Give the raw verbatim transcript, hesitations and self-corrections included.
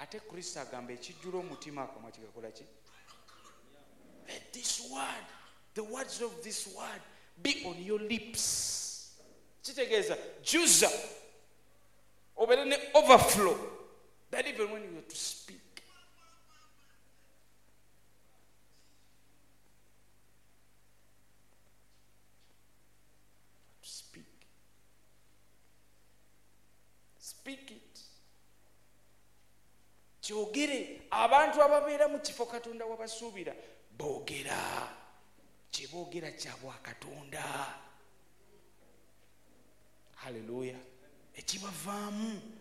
ate Kristo agamba ekijjula omutima akamwa kigakola ki? Let this word, the words of this word be on your lips. Kitegeeza juza obeere ne overflow that even when you are to speak, to speak, speak it. Kyogere. Abantu ababeera mu kifo Katonda wabasuubira boogera, kye boogera kya bwa Katonda. Haleluya. Ekibavaamu